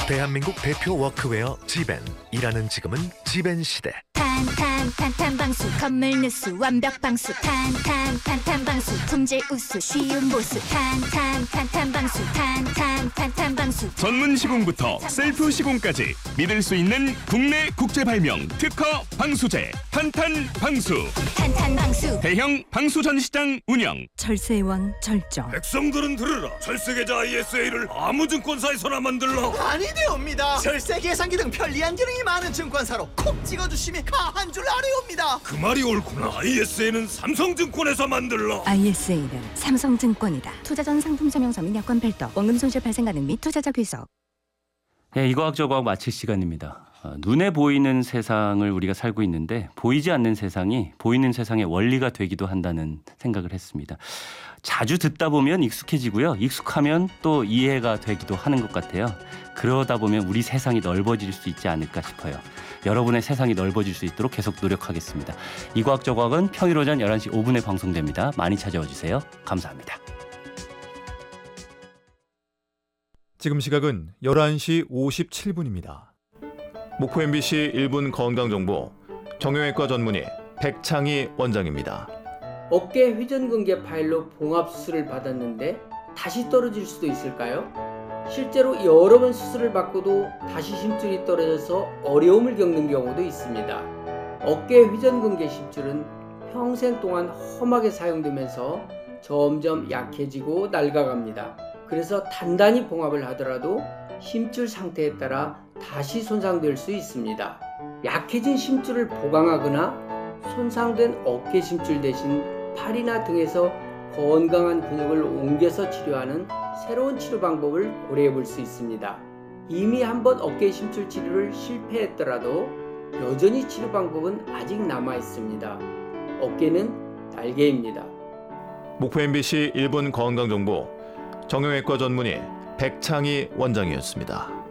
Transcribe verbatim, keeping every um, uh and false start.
대한민국 대표 워크웨어 지벤. 일하는 지금은 지벤 시대. 탄탄 탄탄 방수 건물 누수 완벽 방수 탄탄 탄탄 방수 품질 우수 쉬운 보수 탄탄 탄탄 방수 탄탄 탄탄 방수 전문 시공부터 셀프 시공까지 믿을 수 있는 국내 국제 발명 특허 방수제 탄탄 방수. 탄탄 방수 대형 방수 전시장 운영. 철새의 왕 절정. 백성들은 들으라. 철새계좌 아이에스에이를 아무 증권사에서나 만들라. 아니되옵니다. 절세 계산기 등 편리한 기능이 많은 증권사로 콕 찍어주시면 가한 줄 아뢰옵니다. 그 말이 옳구나. 아이에스에이는 삼성증권에서 만들라. 아이에스에이는 삼성증권이다. 투자 전 상품 설명서 및 여건 별도, 원금 손실 발생 가능 및 투자자 귀속. 네, 이과학적 과학 마칠 시간입니다. 어, 눈에 보이는 세상을 우리가 살고 있는데 보이지 않는 세상이 보이는 세상의 원리가 되기도 한다는 생각을 했습니다. 자주 듣다 보면 익숙해지고요. 익숙하면 또 이해가 되기도 하는 것 같아요. 그러다 보면 우리 세상이 넓어질 수 있지 않을까 싶어요. 여러분의 세상이 넓어질 수 있도록 계속 노력하겠습니다. 이과학적 과학은 평일 오전 열한 시 오 분에 방송됩니다. 많이 찾아와 주세요. 감사합니다. 지금 시각은 열한 시 오십칠 분입니다. 목포 엠비씨 일 분 건강정보 정형외과 전문의 백창희 원장입니다. 어깨 회전근개 파일로 봉합 수술을 받았는데 다시 떨어질 수도 있을까요? 실제로 여러 번 수술을 받고도 다시 심줄이 떨어져서 어려움을 겪는 경우도 있습니다. 어깨 회전근개 심줄은 평생 동안 험하게 사용되면서 점점 약해지고 낡아갑니다. 그래서 단단히 봉합을 하더라도 심줄 상태에 따라 다시 손상될 수 있습니다. 약해진 심줄을 보강하거나 손상된 어깨 심줄 대신 팔이나 등에서 건강한 근육을 옮겨서 치료하는 새로운 치료 방법을 고려해 볼 수 있습니다. 이미 한번 어깨 심줄 치료를 실패했더라도 여전히 치료 방법은 아직 남아 있습니다. 어깨는 날개입니다. 목포 엠비씨 일 분 건강정보 정형외과 전문의 백창희 원장이었습니다.